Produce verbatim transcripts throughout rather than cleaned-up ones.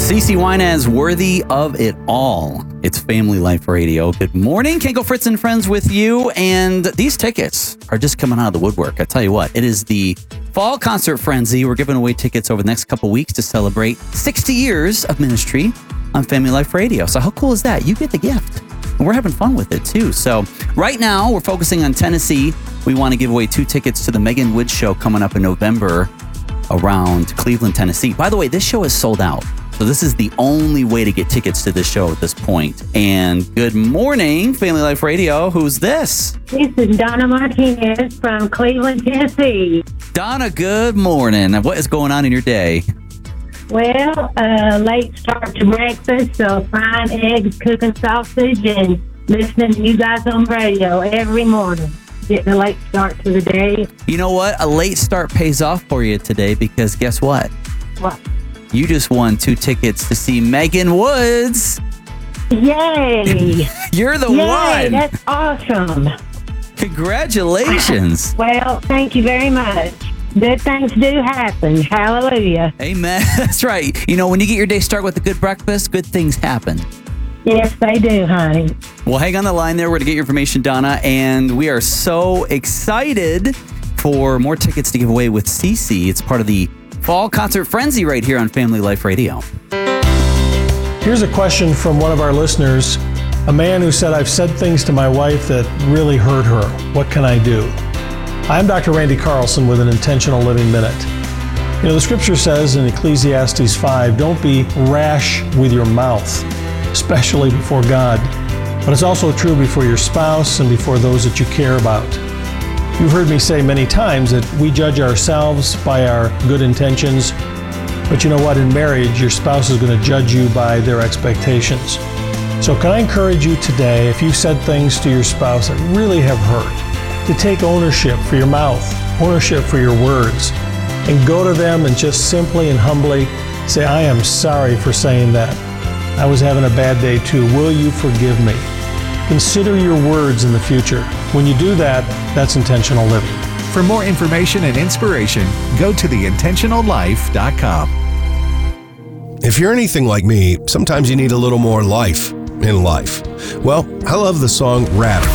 CeCe Winans, Worthy of It All. It's Family Life Radio. Good morning. Kenko Fritz and friends with you. And these tickets are just coming out of the woodwork. I tell you what, it is the Fall Concert Frenzy. We're giving away tickets over the next couple weeks to celebrate sixty years of ministry on Family Life Radio. So how cool is that? You get the gift. And we're having fun with it too. So right now we're focusing on Tennessee. We want to give away two tickets to the Megan Woods Show coming up in November around Cleveland, Tennessee. By the way, this show is sold out. So this is the only way to get tickets to this show at this point. And good morning, Family Life Radio. Who's this? This is Donna Martinez from Cleveland, Tennessee. Donna, good morning. What is going on in your day? Well, uh, late start to breakfast, so frying eggs, cooking sausage, and listening to you guys on radio every morning. Getting a late start to the day. You know what? A late start pays off for you today because guess what? What? You just won two tickets to see Megan Woods. Yay! You're the Yay, one. That's awesome. Congratulations. Well, thank you very much. Good things do happen. Hallelujah. Amen. That's right. You know, when you get your day started with a good breakfast, good things happen. Yes, they do, honey. Well, hang on the line there. We're going to get your information, Donna. And we are so excited for more tickets to give away with CeCe. It's part of the Fall Concert Frenzy right here on Family Life Radio. Here's a question from one of our listeners. A man who said, I've said things to my wife that really hurt her. What can I do? I'm Doctor Randy Carlson with an Intentional Living Minute. You know, the scripture says in Ecclesiastes five, don't be rash with your mouth, especially before God. But it's also true before your spouse and before those that you care about. You've heard me say many times that we judge ourselves by our good intentions, but you know what? In marriage, your spouse is going to judge you by their expectations. So can I encourage you today, if you've said things to your spouse that really have hurt, to take ownership for your mouth, ownership for your words, and go to them and just simply and humbly say, I am sorry for saying that. I was having a bad day too. Will you forgive me? Consider your words in the future. When you do that, that's intentional living. For more information and inspiration, go to the intentional life dot com. If you're anything like me, sometimes you need a little more life in life. Well, I love the song Rattle.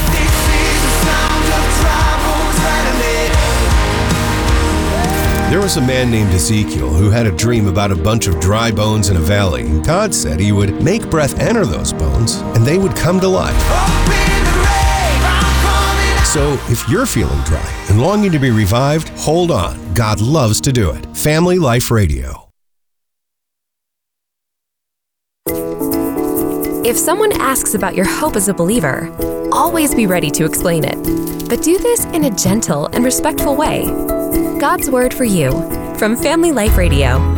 There was a man named Ezekiel who had a dream about a bunch of dry bones in a valley. God said he would make breath enter those bones and they would come to life. So if you're feeling dry and longing to be revived, hold on. God loves to do it. Family Life Radio. If someone asks about your hope as a believer, always be ready to explain it. But do this in a gentle and respectful way. God's Word for You from Family Life Radio.